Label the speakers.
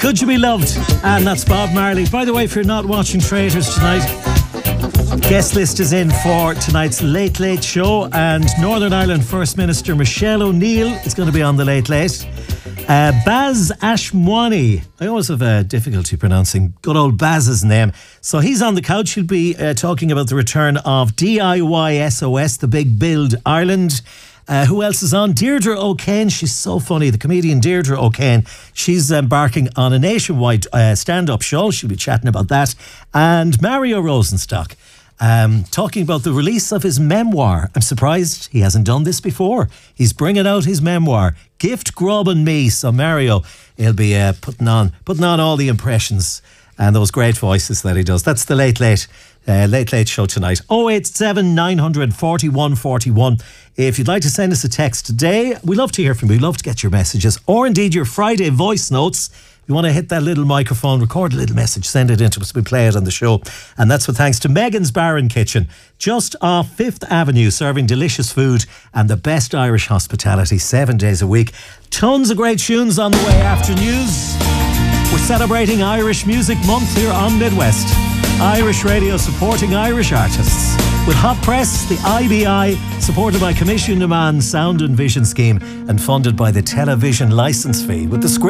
Speaker 1: Could You Be Loved? And that's Bob Marley. By the way, if you're not watching Traitors tonight, guest list is in for tonight's Late Late Show, and Northern Ireland First Minister Michelle O'Neill is going to be on the Late Late. Baz Ashmwani, I always have difficulty pronouncing good old Baz's name, so he's on the couch. He'll be talking about the return of DIY SOS, the big build Ireland. Who else is on? Deirdre O'Kane. She's so funny. The comedian Deirdre O'Kane. She's embarking on a nationwide stand-up show. She'll be chatting about that. And Mario Rosenstock, talking about the release of his memoir. I'm surprised he hasn't done this before. He's bringing out his memoir, Gift, Grub and Me. So Mario, he'll be putting on all the impressions and those great voices that he does. That's the Late Late Show tonight. 087 900 4141. If you'd like to send us a text today, we love to hear from you. We love to get your messages, or indeed your Friday voice notes. If you want to hit that little microphone, record a little message, send it in to us, we play it on the show. And that's with thanks to Megan's Bar and Kitchen, just off 5th Avenue, serving delicious food and the best Irish hospitality 7 days a week. Tons of great tunes on the way after news. We're celebrating Irish Music Month here on Midwest. Irish radio supporting Irish artists. With Hot Press, the IBI, supported by Commission Demand Sound and Vision Scheme and funded by the Television Licence Fee. With the script